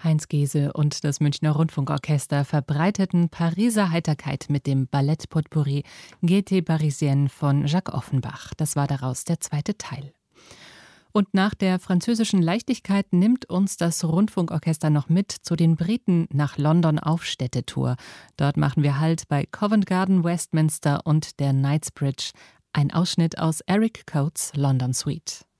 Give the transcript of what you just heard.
Heinz Gese und das Münchner Rundfunkorchester verbreiteten Pariser Heiterkeit mit dem Ballett-Potpourri Gaieté Parisienne von Jacques Offenbach. Das war daraus der zweite Teil. Und nach der französischen Leichtigkeit nimmt uns das Rundfunkorchester noch mit zu den Briten nach London auf Städtetour. Dort machen wir Halt bei Covent Garden, Westminster und der Knightsbridge. Ein Ausschnitt aus Eric Coates' London Suite.